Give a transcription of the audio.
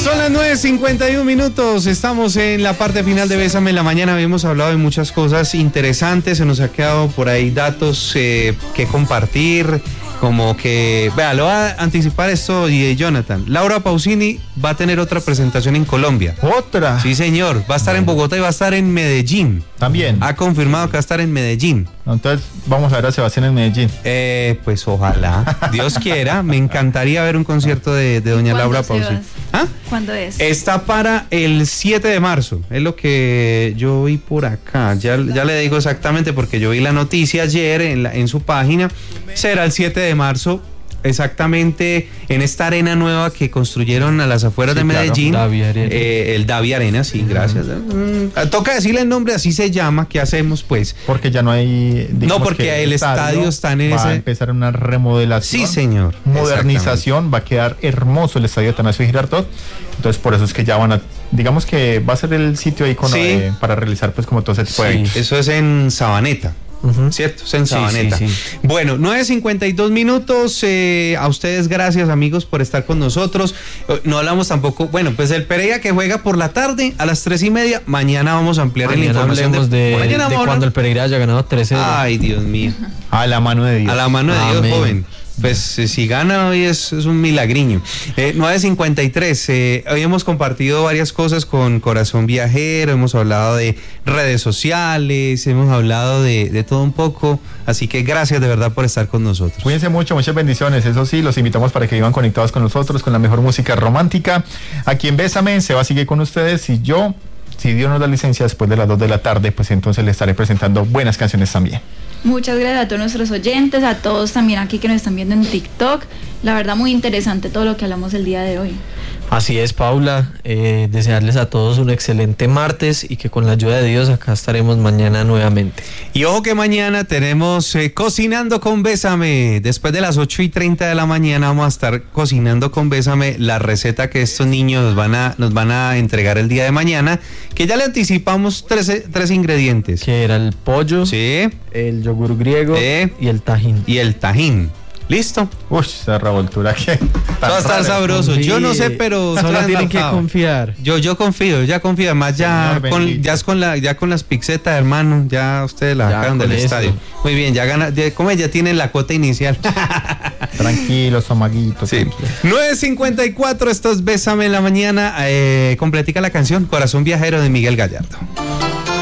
Son las 9:51, estamos en la parte final de Bésame en la Mañana. Habíamos hablado de muchas cosas interesantes, se nos ha quedado por ahí datos que compartir, como que, vea, lo va a anticipar esto y Jonathan. Laura Pausini va a tener otra presentación en Colombia. ¿Otra? Sí, señor, va a estar en Bogotá y va a estar en Medellín. También. Ha confirmado que va a estar en Medellín. Entonces, vamos a ver a Sebastián en Medellín. Pues ojalá, Dios quiera, me encantaría ver un concierto de doña Laura Pausini. ¿Ah? ¿Cuándo es? Está para el 7 de marzo, es lo que yo vi por acá, ya le digo exactamente porque yo vi la noticia ayer en su página, será el 7 de marzo, exactamente en esta arena nueva que construyeron a las afueras de Medellín, el Davi Arena, sí, gracias. Toca decirle el nombre, así se llama, ¿qué hacemos pues? Porque ya no hay... No, porque el estadio está en va a empezar una remodelación. Sí, señor. Modernización, va a quedar hermoso el estadio Atanasio Girardot. Entonces por eso es que ya van a... Digamos que va a ser el sitio ícono para realizar pues como todo ese tipo de eventos. Eso es en Sabaneta. ¿Cierto? Es en Sabaneta. Sí. Bueno, 9:52. A ustedes gracias, amigos, por estar con nosotros. No hablamos tampoco, bueno, pues el Pereira que juega por la tarde a las 3:30. Mañana vamos a ampliar la información de cuando el Pereira haya ganado 13. Ay, Dios mío. A la mano de Dios. A la mano de Dios, joven. Pues si gana hoy es un milagriño. 9:53. Hoy hemos compartido varias cosas con Corazón Viajero, hemos hablado de redes sociales, hemos hablado de todo un poco. Así que gracias de verdad por estar con nosotros. Cuídense mucho, muchas bendiciones. Eso sí, los invitamos para que vivan conectados con nosotros, con la mejor música romántica. Aquí en Bésame, Seba sigue con ustedes y yo, si Dios nos da licencia después de las 2 de la tarde, pues entonces le estaré presentando buenas canciones también. Muchas gracias a todos nuestros oyentes, a todos también aquí que nos están viendo en TikTok. La verdad muy interesante todo lo que hablamos el día de hoy. Así es, Paula, desearles a todos un excelente martes y que con la ayuda de Dios acá estaremos mañana nuevamente. Y ojo que mañana tenemos Cocinando con Bésame. Después de las 8:30 de la mañana vamos a estar cocinando con Bésame la receta que estos niños nos van a entregar el día de mañana, que ya le anticipamos tres ingredientes. Que era el pollo, el yogur griego y el tajín. ¿Listo? Uy, esa revoltura que... Va a estar sabroso. Yo no sé, pero... Solo tienen que confiar. Yo confío. Además ya con las pizzetas, hermano, ya ustedes la sacaron del estadio. Muy bien, ya tienen la cuota inicial. Tranquilos, amaguitos. Sí. 9:54, esto es Bésame en la Mañana. Completica la canción Corazón Viajero de Miguel Gallardo.